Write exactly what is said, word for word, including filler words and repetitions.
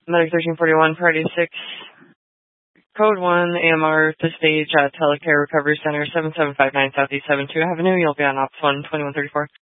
Medic thirteen forty-one, Priority six, Code one, A M R to stage at Telecare Recovery Center, seven seven five nine Southeast seven two Avenue. You'll be on Ops one, twenty-one thirty-four.